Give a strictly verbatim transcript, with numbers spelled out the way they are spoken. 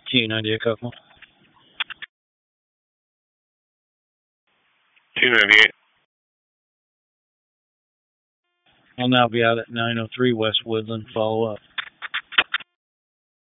Q ninety-eight Coughlin. two ninety-eight. I'll now be out at nine oh three West Woodland. Follow up.